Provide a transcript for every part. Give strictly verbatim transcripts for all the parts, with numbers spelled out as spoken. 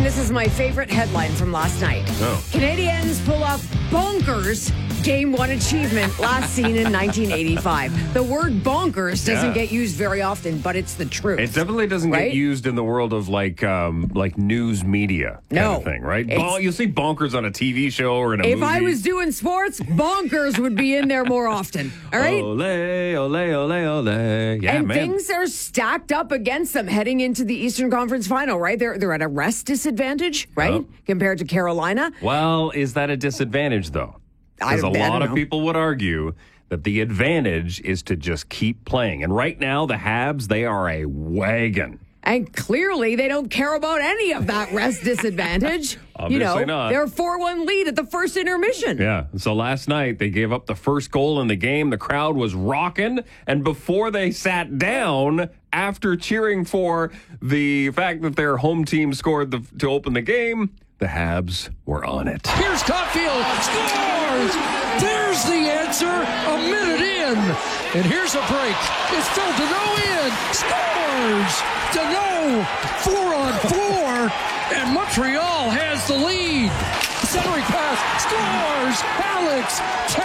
This is my favorite headline from last night. Oh. Canadians pull off bonkers game one achievement last seen in nineteen eighty-five. The word bonkers doesn't Yeah. get used very often, but it's the truth. It definitely doesn't Right? get used in the world of like um, like news media kind No. of thing, right? It's- Bon- you'll see bonkers on a T V show or in a If movie. I was doing sports, bonkers would be in there more often. All right? Ole, ole, ole, ole. Yeah, and man. things are stacked up against them heading into the Eastern Conference Final, right? They're they're at a rest disadvantage, right? Yep. Compared to Carolina. Well, is that a disadvantage, though? I- Because a I lot don't of know. people would argue that the advantage is to just keep playing. And right now, the Habs, they are a wagon. And clearly, they don't care about any of that rest disadvantage. you know, Obviously not. they're four one lead at the first intermission. Yeah. So last night, they gave up the first goal in the game. The crowd was rocking. And before they sat down, after cheering for the fact that their home team scored the, to open the game, the Habs were on it. Here's Caulfield, scores! There's the answer, a minute in. And here's a break. It's Phil Deneau in, scores! Deneau, four on four, and Montreal has the lead. Centering pass, scores! Alex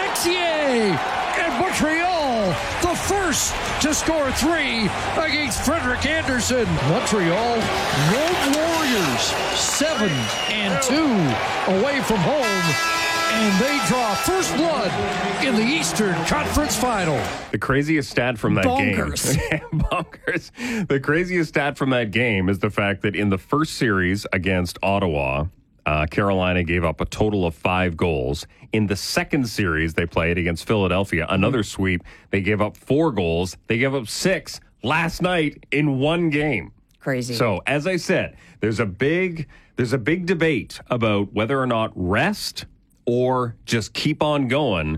Texier, and Montreal, the first to score three against Frederick Anderson. Montreal, Road Warriors, seven and two away from home. And they draw first blood in the Eastern Conference Final. The craziest stat from that Bonkers. game. Bonkers. The craziest stat from that game is the fact that in the first series against Ottawa, uh, Carolina gave up a total of five goals. In the second series they played against Philadelphia, another sweep, they gave up four goals. They gave up six last night in one game. Crazy. So, as I said, there's a big there's a big debate about whether or not rest or just keep on going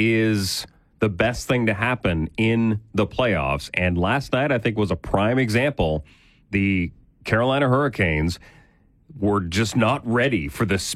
is the best thing to happen in the playoffs. And last night, I think, was a prime example. The Carolina Hurricanes were just not ready for the